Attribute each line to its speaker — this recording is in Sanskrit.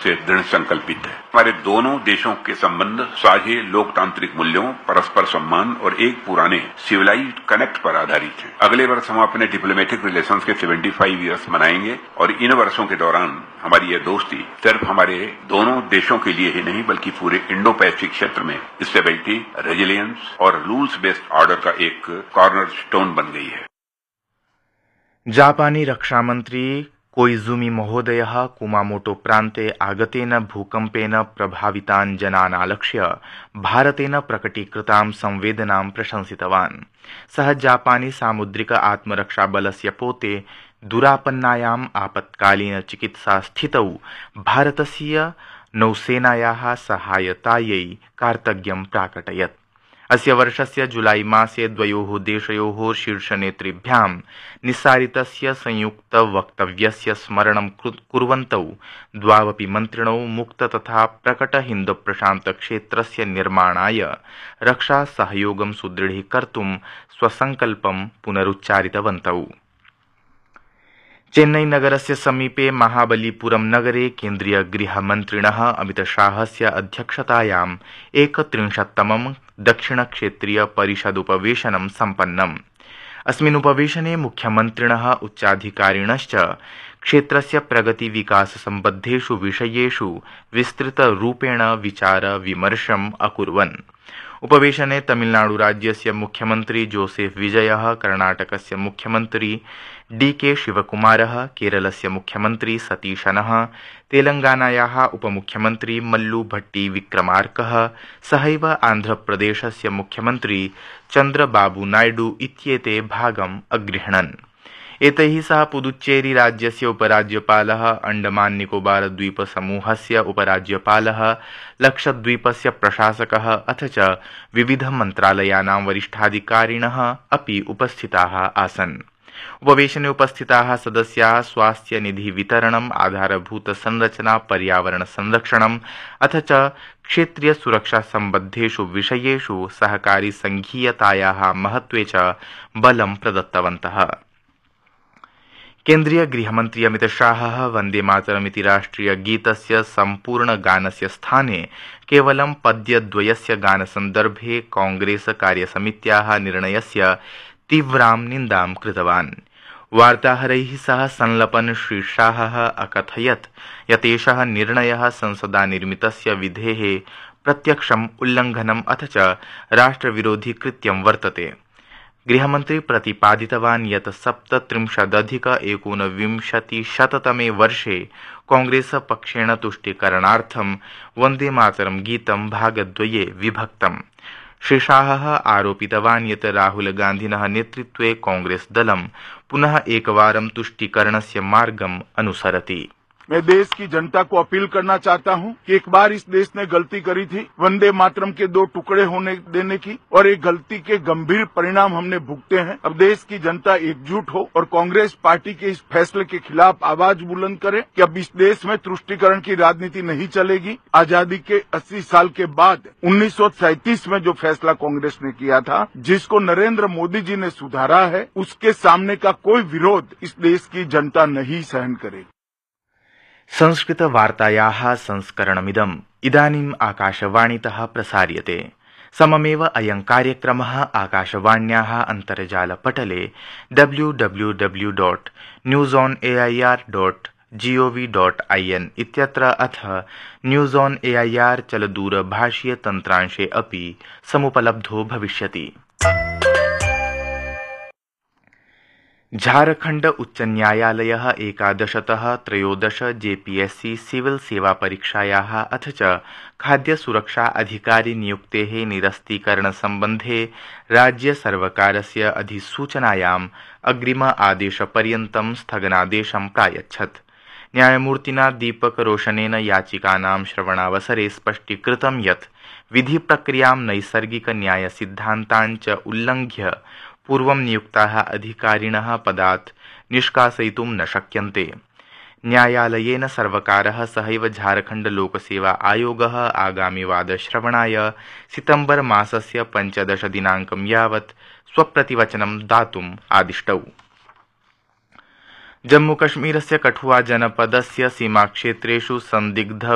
Speaker 1: से दृढ़ संकल्पित है। हमारे दोनों देशों के संबंध साझे लोकतांत्रिक मूल्यों, परस्पर सम्मान और एक पुराने सिविलाइज्ड कनेक्ट पर आधारित है। अगले वर्ष हम अपने डिप्लोमेटिक रिलेशंस के 75 ईयर्स मनाएंगे और इन वर्षों के दौरान हमारी यह दोस्ती सिर्फ हमारे दोनों देशों के लिए ही नहीं बल्कि पूरे इंडो पैसिफिक क्षेत्र में स्टेबिलिटी, रेजिलियंस और रूल्स बेस्ड ऑर्डर का एक कॉर्नर स्टोन बन गई है।
Speaker 2: जापानी रक्षामन्त्री कोइजुमी महोदयः कुमामोटो प्रान्ते आगतेन भूकम्पेन प्रभावितान् जनान् आलक्ष्य भारतेन प्रकटीकृतां संवेदनां प्रशंसितवान्। सः जापानी सामुद्रिक आत्मरक्षाबलस्य पोते दुरापन्नायाम् आपत्कालीन चिकित्सा स्थितौ भारतस्य नौसेनायाः सहायतायै कार्तज्ञं प्राकटयत्। अस्य वर्षस्य जुलाई मासे द्वयोः देशयोः शीर्षनेतृभ्यां निस्सारितस्य संयुक्तवक्तव्यस्य स्मरणं कुर्वन्तौ द्वावपि मन्त्रिणौ मुक्त तथा प्रकट हिन्द प्रशान्त क्षेत्रस्य निर्माणाय रक्षा सहयोगं सुदृढीकर्तुं स्वसंकल्पं पुनरुच्चारितवन्तौ। चेन्नई नगरस्य समीपे महाबलीपुरम नगरे केन्द्रीय गृहमन्त्रिणः अमितशाहस्य अध्यक्षतायाम् 31तमं दक्षिणक्षेत्रीय परिषदुपवेशनं सम्पन्नम्। अस्मिन् उपवेशने मुख्यमन्त्रिणः उच्चाधिकारिणश्च क्षेत्रस्य प्रगति विकास सम्बद्धेषु विषयेषु विस्तृतरूपेण विचार विमर्शम् अकुर्वन्। उपवेशने तमिलनाडुराज्यस्य मुख्यमन्त्री जोसेफ विजयः, कर्णाटकस्य मुख्यमन्त्री डीके शिवकुमारः, केरलस्य मुख्यमन्त्री सतीशनः, तेलंगानायाः उपमुख्यमन्त्री मल्लू भट्टी विक्रमार्कः, सहैव आन्ध्रप्रदेशस्य मुख्यमन्त्री चन्द्रबाबू नायडू इत्येते भागम् अगृह्णन्। एतैः सह पुदुच्चेरी राज्यस्य उपराज्यपालः, अंडमान निकोबार द्वीप समूहस्य उपराज्यपालः, लक्षद्वीपस्य प्रशासकः अथ च विविध मन्त्रालयानां वरिष्ठाधिकारिणः अपि उपस्थिताः आसन्। उपवेशने उपस्थिताः सदस्याः स्वास्थ्य निधि वितरणम्, आधारभूत संरचना, पर्यावरण संरक्षणम् अथ च क्षेत्रीय सुरक्षा सम्बद्धेषु विषयेषु सहकारी संघीयतायाः महत्त्वे च बलं प्रदत्तवन्तः। केन्द्रीय गृहमन्त्री अमितशाहः वन्दे मातरमिति राष्ट्रिय गीतस्य सम्पूर्ण गानस्य स्थाने केवलं पद्यद्वयस्य गानसन्दर्भे कांग्रेस कार्यसमित्याः निर्णयस्य तीव्रां निन्दां कृतवान्। वार्ताहरैः सह संलपन् श्री शाहः अकथयत् यत् एषः निर्णयः संसदा निर्मितस्य विधेः प्रत्यक्षम् उल्लङ्घनम् अथ च राष्ट्रविरोधी कृत्यं वर्तते। गृहमन्त्री प्रतिपादितवान् यत् 37-19 वर्षे कांग्रेस पक्षेण तुष्टीकरणार्थं वन्दे मातरं गीतं भागद्वये विभक्तम्। श्री शाहः आरोपितवान् यत् राहुल गान्धिनः नेतृत्वे कांग्रेस दलं पुनः एकवारं तुष्टीकरणस्य मार्गम् अनुसरति।
Speaker 3: मैं देश की जनता को अपील करना चाहता हूं कि एक बार इस देश ने गलती करी थी वंदे मातरम के 2 टुकड़े होने देने की, और एक गलती के गंभीर परिणाम हमने भुगते हैं। अब देश की जनता एकजुट हो और कांग्रेस पार्टी के इस फैसले के खिलाफ आवाज बुलंद करे कि अब इस देश में तुष्टीकरण की राजनीति नहीं चलेगी। आजादी के 80 साल के बाद 1937 में जो फैसला कांग्रेस ने किया था, जिसको नरेंद्र मोदी जी ने सुधारा है, उसके सामने का कोई विरोध इस देश की जनता नहीं सहन करेगी।
Speaker 2: संस्कृत वार्तायाः संस्करणमिदम् इदानीम् आकाशवाणीतः प्रसार्यते। सममेव अयं कार्यक्रमः आकाशवाण्याः अन्तर्जालपटले www.newsonair.gov.in इत्यत्र अथ न्यूज़ ऑन एआईआर चलदूरभाषीय तन्त्रांशे अपि समुपलब्धो भविष्यति। झारखण्ड उच्च न्यायालयः 11तः 13 जेपीएससी सिविल सेवा परीक्षायाः अथ च खाद्य सुरक्षा अधिकारी नियुक्तेः निरस्तीकरण सम्बन्धे राज्य सर्वकारस्य अधिसूचनायाम् अग्रिम आदेशपर्यन्तं स्थगनादेशं प्रायच्छत्। न्यायमूर्तिना दीपक रोशनेन याचिकानां श्रवणावसरे स्पष्टीकृतं यत् विधि प्रक्रियां नैसर्गिक न्याय सिद्धान्तान् च उल्लङ्घ्य पूर्वं नियुक्ताः अधिकारिणः पदात् निष्कासयितुं न शक्यन्ते। न्यायालयेन सर्वकारः सहैव झारखण्ड लोकसेवा आयोगः आगामि वादश्रवणाय सितम्बर मासस्य 15 दिनाङ्कं यावत् स्वप्रतिवचनं दातुम् आदिष्टौ। जम्मूकश्मीरस्य कठुआ जनपदस्य सीमाक्षेत्रेषु संदिग्ध